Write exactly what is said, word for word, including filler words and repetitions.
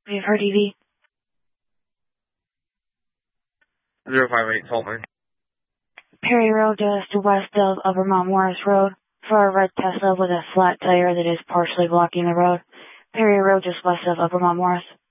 We've heard E V. zero five eight, salt me. Perry Road just west of Upper Mount Morris Road for a red Tesla with a flat tire that is partially blocking the road. Perry Road just west of Upper Mount Morris.